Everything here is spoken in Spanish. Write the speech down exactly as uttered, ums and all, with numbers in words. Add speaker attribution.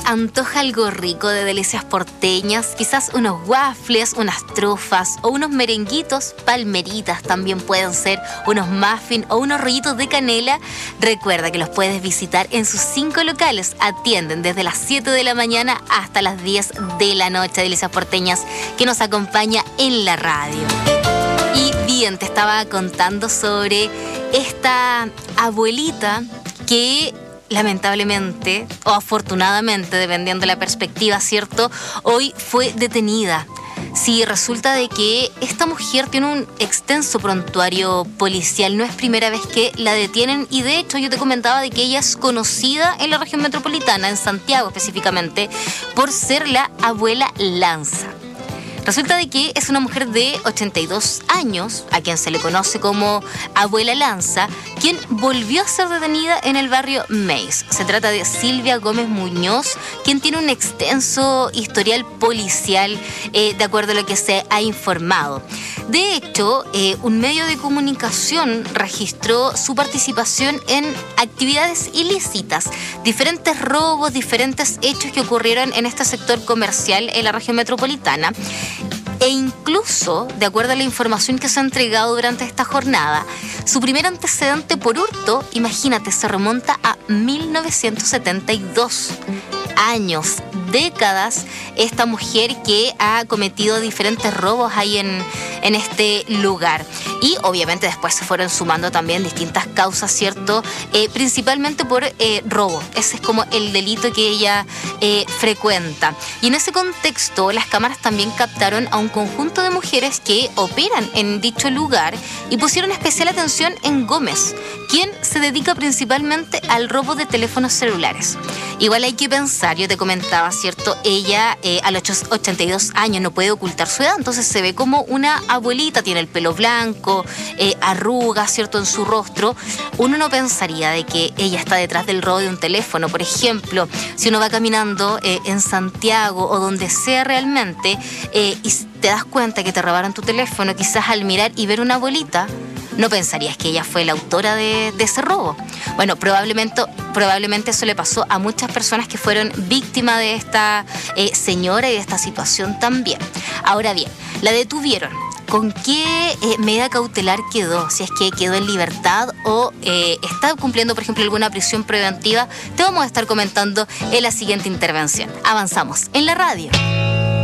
Speaker 1: antoja algo rico de delicias porteñas? Quizás unos waffles, unas trufas o unos merenguitos, palmeritas también pueden ser, unos muffins o unos rollitos de canela. Recuerda que los puedes visitar en sus cinco locales. Atienden desde las siete de la mañana hasta las diez de la noche. Delicias porteñas que nos acompaña en la radio. Y bien, te estaba contando sobre esta abuelita que lamentablemente o afortunadamente, dependiendo de la perspectiva, ¿cierto?, hoy fue detenida. Sí, resulta de que esta mujer tiene un extenso prontuario policial. No es primera vez que la detienen y de hecho yo te comentaba de que ella es conocida en la región metropolitana, en Santiago específicamente, por ser la abuela Lanza. Resulta de que es una mujer de ochenta y dos años, a quien se le conoce como abuela Lanza, quien volvió a ser detenida en el barrio Meis. Se trata de Silvia Gómez Muñoz, quien tiene un extenso historial policial, eh, de acuerdo a lo que se ha informado. De hecho, eh, un medio de comunicación registró su participación en actividades ilícitas, diferentes robos, diferentes hechos que ocurrieron en este sector comercial en la región metropolitana. E incluso, de acuerdo a la información que se ha entregado durante esta jornada, su primer antecedente por hurto, imagínate, se remonta a mil novecientos setenta y dos. Años, décadas, esta mujer que ha cometido diferentes robos ahí en, en este lugar. Y obviamente después se fueron sumando también distintas causas, ¿cierto? Eh, principalmente por eh, robo. Ese es como el delito que ella eh, frecuenta. Y en ese contexto, las cámaras también captaron a un conjunto de mujeres que operan en dicho lugar y pusieron especial atención en Gómez, quien se dedica principalmente al robo de teléfonos celulares. Igual hay que pensar, yo te comentaba, ¿cierto? Ella eh, a los ochenta y dos años no puede ocultar su edad, entonces se ve como una abuelita, tiene el pelo blanco, eh, arrugas, ¿cierto?, en su rostro. Uno no pensaría de que ella está detrás del robo de un teléfono. Por ejemplo, si uno va caminando eh, en Santiago o donde sea realmente eh, y te das cuenta que te robaron tu teléfono, quizás al mirar y ver una abuelita, no pensarías que ella fue la autora de, de ese robo. Bueno, probablemente, probablemente eso le pasó a muchas personas que fueron víctimas de esta eh, señora y de esta situación también. Ahora bien, la detuvieron. ¿Con qué eh, medida cautelar quedó? Si es que quedó en libertad o eh, está cumpliendo, por ejemplo, alguna prisión preventiva, te vamos a estar comentando en la siguiente intervención. Avanzamos en la radio.